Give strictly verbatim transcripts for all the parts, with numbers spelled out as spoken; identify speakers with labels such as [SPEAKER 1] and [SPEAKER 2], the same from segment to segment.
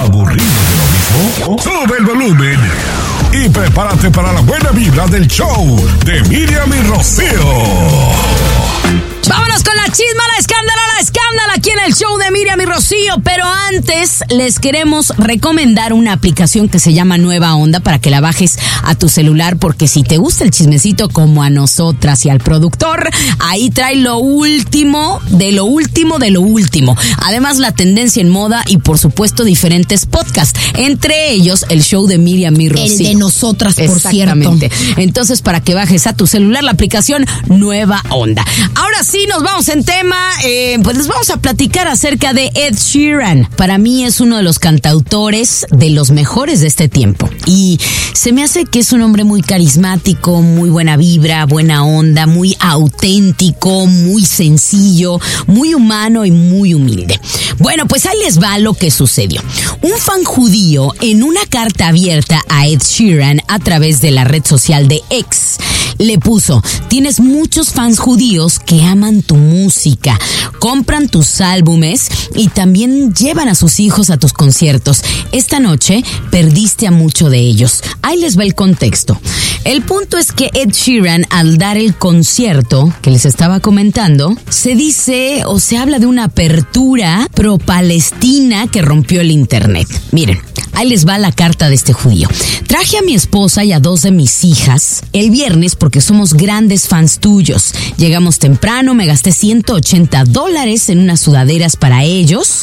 [SPEAKER 1] ¿Aburrido de lo mismo? Sube el volumen y prepárate para la buena vibra del show de Miriam y Rocío.
[SPEAKER 2] Vámonos con la chisma, la escándala, la escándala aquí en el show de Miriam y Rocío. Pero antes les queremos recomendar una aplicación que se llama Nueva Onda para que la bajes a tu celular, porque si te gusta el chismecito como a nosotras y al productor, ahí trae lo último, de lo último, de lo último. Además, la tendencia en moda y por supuesto diferentes podcasts, entre ellos el show de Miriam y Rocío.
[SPEAKER 3] El de nosotras, por
[SPEAKER 2] Exactamente.
[SPEAKER 3] cierto.
[SPEAKER 2] Entonces, para que bajes a tu celular la aplicación Nueva Onda. Ahora sí, nos vamos en tema, eh, pues les vamos a platicar acerca de Ed Sheeran. Para mí es uno de los cantautores de los mejores de este tiempo. Y se me hace que es un hombre muy carismático, muy buena vibra, buena onda, muy auténtico, muy sencillo, muy humano y muy humilde. Bueno, pues ahí les va lo que sucedió. Un fan judío en una carta abierta a Ed Sheeran a través de la red social de X le puso: tienes muchos fans judíos que aman tu música, compran tus álbumes y también llevan a sus hijos a tus conciertos. Esta noche perdiste a muchos de ellos. Ahí les va el contexto. El punto es que Ed Sheeran, al dar el concierto que les estaba comentando, se dice o se habla de una apertura pro-palestina que rompió el internet. Miren, ahí les va la carta de este judío. Traje a mi esposa y a dos de mis hijas el viernes porque somos grandes fans tuyos. Llegamos temprano, me gasté ciento ochenta dólares en unas sudaderas para ellos.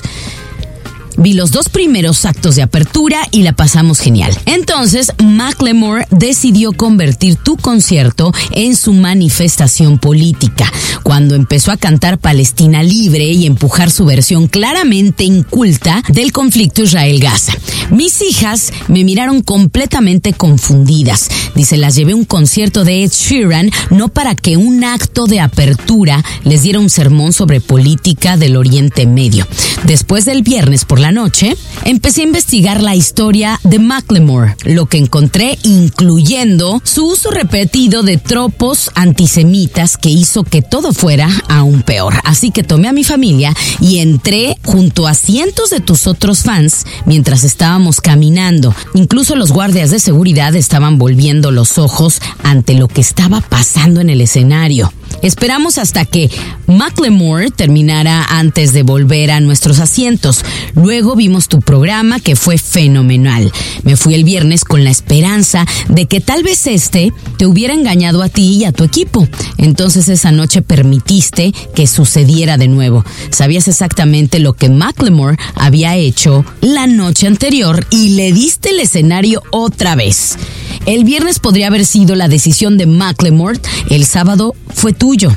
[SPEAKER 2] Vi los dos primeros actos de apertura y la pasamos genial. Entonces, Macklemore decidió convertir tu concierto en su manifestación política, cuando empezó a cantar Palestina libre y empujar su versión claramente inculta del conflicto Israel-Gaza. Mis hijas me miraron completamente confundidas. Dice, las llevé a un concierto de Ed Sheeran no para que un acto de apertura les diera un sermón sobre política del Oriente Medio. Después del viernes por la noche, empecé a investigar la historia de Macklemore, lo que encontré incluyendo su uso repetido de tropos antisemitas que hizo que todo fuera aún peor. Así que tomé a mi familia y entré junto a cientos de tus otros fans mientras estábamos caminando. Incluso los guardias de seguridad estaban volviendo los ojos ante lo que estaba pasando en el escenario. Esperamos hasta que Macklemore terminara antes de volver a nuestros asientos. Luego vimos tu programa, que fue fenomenal. Me fui el viernes con la esperanza de que tal vez este te hubiera engañado a ti y a tu equipo. Entonces esa noche permitiste que sucediera de nuevo. Sabías exactamente lo que Macklemore había hecho la noche anterior y le diste el escenario otra vez. El viernes podría haber sido la decisión de Macklemore, el sábado fue tuyo.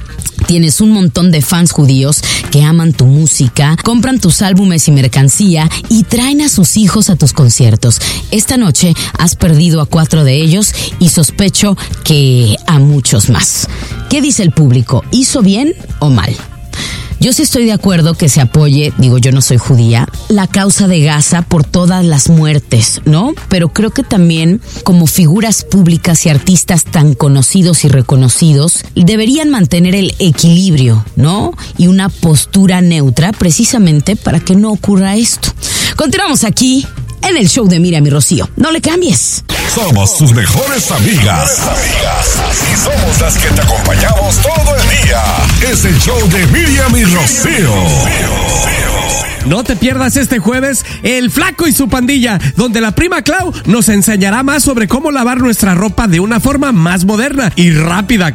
[SPEAKER 2] Tienes un montón de fans judíos que aman tu música, compran tus álbumes y mercancía y traen a sus hijos a tus conciertos. Esta noche has perdido a cuatro de ellos y sospecho que a muchos más. ¿Qué dice el público? ¿Hizo bien o mal? Yo sí estoy de acuerdo que se apoye, digo, yo no soy judía, la causa de Gaza por todas las muertes, ¿no? Pero creo que también, como figuras públicas y artistas tan conocidos y reconocidos, deberían mantener el equilibrio, ¿no? Y una postura neutra, precisamente para que no ocurra esto. Continuamos aquí en el show de Miriam y Rocío. No le cambies.
[SPEAKER 1] Somos tus mejores amigas. Amigas. Y somos las que te acompañamos todo el día. Es el show de Miriam y Rocío.
[SPEAKER 4] No te pierdas este jueves El Flaco y su Pandilla, donde la prima Clau nos enseñará más sobre cómo lavar nuestra ropa de una forma más moderna y rápida.